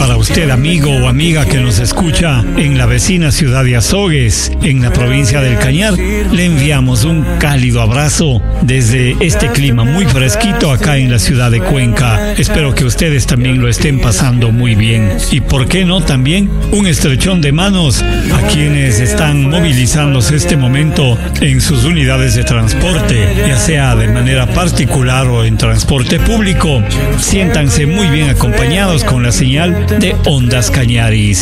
Para usted, amigo o amiga que nos escucha en la vecina ciudad de Azogues, en la provincia del Cañar, le enviamos un cálido abrazo desde este clima muy fresquito acá en la ciudad de Cuenca. Espero que ustedes también lo estén pasando muy bien. Y por qué no también un estrechón de manos a quienes están movilizándose este momento en sus unidades de transporte, ya sea de manera particular o en transporte público. Siéntanse muy bien acompañados con la señal de Ondas Cañaris.